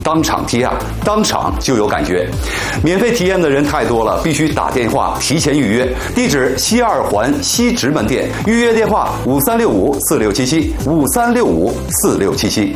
当场贴啊，当场就有感觉。免费体验的人太多了，必须打电话提前预约。地址：西二环西直门店，预约电话53654677，53654677。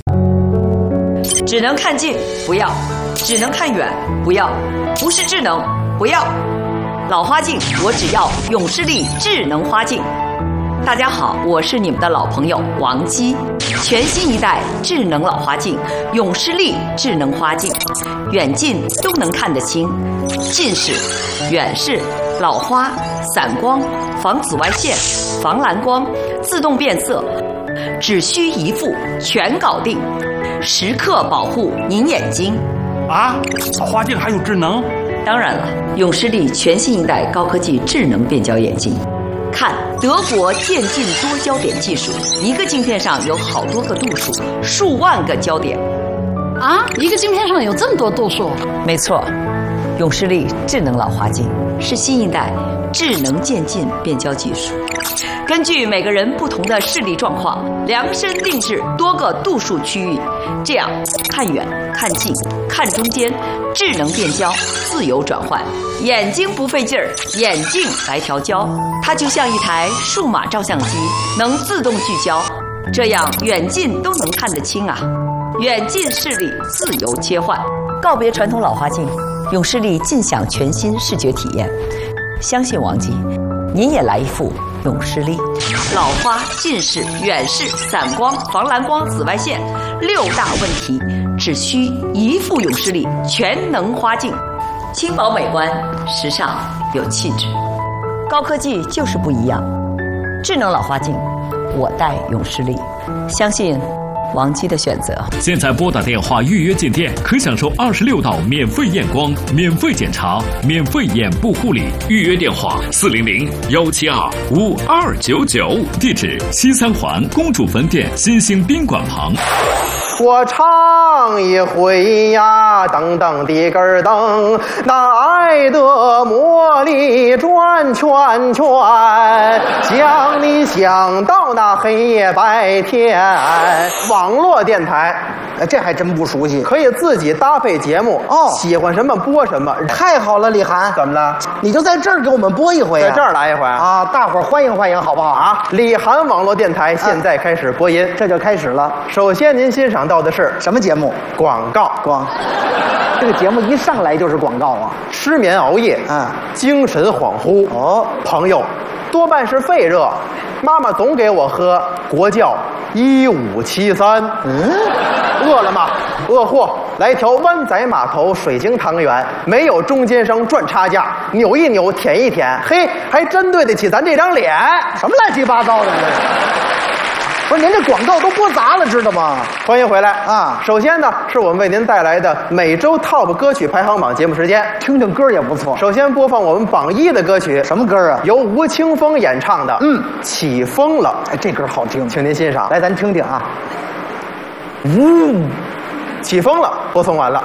只能看近不要，只能看远不要，不是智能不要。老花镜，我只要永视力智能花镜。大家好，我是你们的老朋友王姬。全新一代智能老花镜，永视力智能花镜，远近都能看得清，近视、远视、老花、散光、防紫外线、防蓝光、自动变色，只需一副全搞定，时刻保护您眼睛。 啊，老花镜还有智能？ 当然了，永视力全新一代高科技智能变焦眼镜。看德国渐进多焦点技术，一个镜片上有好多个度数，数万个焦点。 啊，一个镜片上有这么多度数？ 没错，永视力智能老花镜是新一代智能渐进变焦技术，根据每个人不同的视力状况，量身定制多个度数区域，这样看远、看近、看中间，智能变焦，自由转换，眼睛不费劲儿，眼镜来调焦。它就像一台数码照相机，能自动聚焦，这样远近都能看得清啊！远近视力自由切换，告别传统老花镜，永视力尽享全新视觉体验。相信王姬，您也来一副永视力。老花、近视、远视、散光、防蓝光、紫外线6大问题，只需一副永视力全能花镜，轻薄美观，时尚有气质。高科技就是不一样，智能老花镜，我戴永视力，相信王姬的选择。 现在拨打电话预约进店，可享受26道免费验光、免费检查、免费眼部护理。预约电话400-172-5299，地址西三环公主坟店新兴宾馆旁。 我唱一回呀，噔噔的根噔，那爱的魔力转圈圈，想你想到那黑夜白天。网络电台， 这还真不熟悉。 可以自己搭配节目哦，喜欢什么播什么。 太好了，李涵， 怎么了？ 你就在这儿给我们播一回， 在这儿来一回啊！大伙儿欢迎欢迎，好不好啊？ 李涵网络电台现在开始播音， 这就开始了。 首先您欣赏到的是什么节目？ 广告。 这个节目一上来就是广告啊！ 失眠熬夜，精神恍惚哦，朋友多半是肺热，妈妈总给我喝国窖1573。饿了吗？饿货来条湾仔码头水晶汤圆，没有中间商赚差价，扭一扭舔一舔，嘿，还真对得起咱这张脸。 什么乱七八糟的？不是您这广告都播砸了，知道吗？ 欢迎回来啊！首先呢，是我们为您带来的每周 TOP 歌曲排行榜节目时间， 听听歌也不错。 首先播放我们榜1的歌曲， 什么歌啊？ 由吴青峰演唱的《起风了》。 哎，这歌好听， 请您欣赏。 来，咱听听啊。 起风了，播送完了。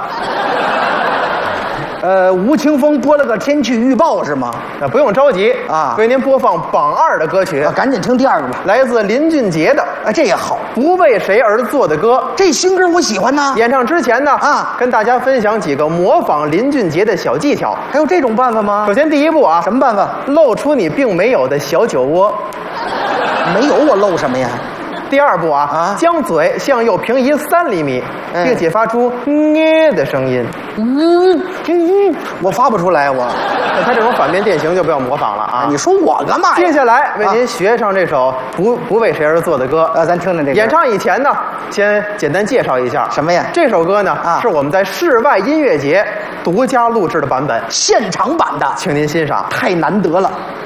吴青峰播了个天气预报是吗？ 不用着急啊， 为您播放榜2的歌曲。 赶紧听第2个吧， 来自林俊杰的， 这也好， 不为谁而作的歌。 这新歌我喜欢呢。 演唱之前呢，跟大家分享几个模仿林俊杰的小技巧。 还有这种办法吗？ 首先第一步啊， 什么办法？ 露出你并没有的小酒窝。 没有，我露什么呀？ 第2步啊，将嘴向右平移3厘米，并且发出捏的声音。 我发不出来，我。 那他这种反面变形就不要模仿了啊！ 你说我干嘛呀？ 接下来为您学唱这首不为谁而作的歌。 咱听听这个。 演唱以前呢，先简单介绍一下什么呀？ 这首歌呢，是我们在室外音乐节独家录制的版本， 现场版的， 请您欣赏。 太难得了。